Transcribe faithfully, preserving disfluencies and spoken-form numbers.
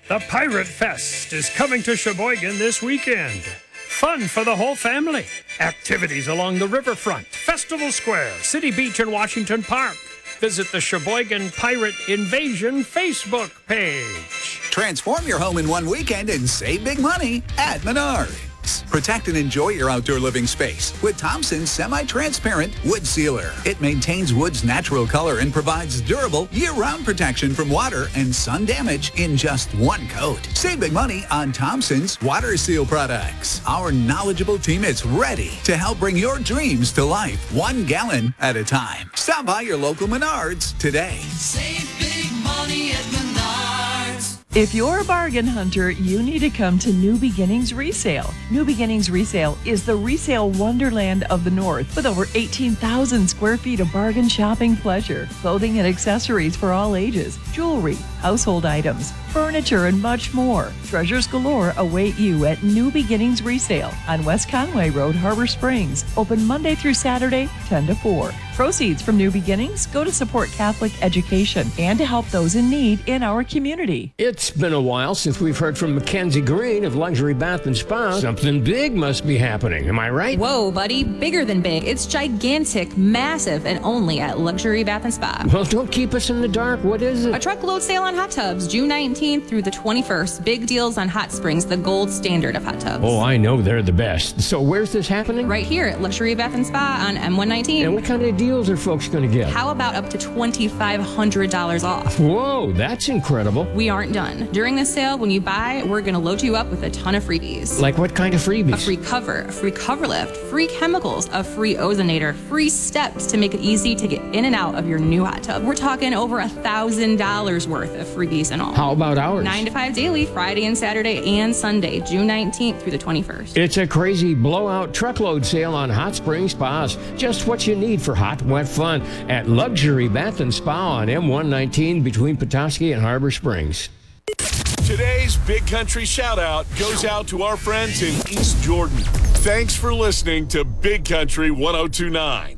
The Pirate Fest is coming to Sheboygan this weekend. Fun for the whole family. Activities along the riverfront, Festival Square, City Beach, and Washington Park. Visit the Sheboygan Pirate Invasion Facebook page. Transform your home in one weekend and save big money at Menards. Protect and enjoy your outdoor living space with Thompson's semi-transparent wood sealer. It maintains wood's natural color and provides durable year-round protection from water and sun damage in just one coat. Save big money on Thompson's water seal products. Our knowledgeable team is ready to help bring your dreams to life, one gallon at a time. Stop by your local Menards today. Save big money at Menards. If you're a bargain hunter, you need to come to New Beginnings Resale. New Beginnings Resale is the resale wonderland of the North with over eighteen thousand square feet of bargain shopping pleasure, clothing and accessories for all ages, jewelry, household items, furniture, and much more. Treasures galore await you at New Beginnings Resale on West Conway Road, Harbor Springs. Open Monday through Saturday, ten to four. Proceeds from New Beginnings go to support Catholic education and to help those in need in our community. It's been a while since we've heard from Mackenzie Green of Luxury Bath and Spa. Something big must be happening. Am I right? Whoa, buddy. Bigger than big. It's gigantic, massive, and only at Luxury Bath and Spa. Well, don't keep us in the dark. What is it? A truckload sale on hot tubs, June nineteenth through the twenty-first. Big deals on hot springs, the gold standard of hot tubs. Oh, I know they're the best. So where's this happening? Right here at Luxury Bath and Spa on M one nineteen. And what kind of deals are folks going to get? How about up to twenty-five hundred dollars off? Whoa, that's incredible. We aren't done. During this sale, when you buy, we're going to load you up with a ton of freebies. Like what kind of freebies? A free cover, a free cover lift, free chemicals, a free ozonator, free steps to make it easy to get in and out of your new hot tub. We're talking over a thousand dollars worth of freebies and all. How about hours? nine to five daily, Friday and Saturday and Sunday, June nineteenth through the twenty-first. It's a crazy blowout truckload sale on hot spring spas. Just what you need for hot, wet fun at Luxury Bath and Spa on M one nineteen between Petoskey and Harbor Springs. Today's Big Country shout out goes out to our friends in East Jordan. Thanks for listening to Big Country one oh two point nine.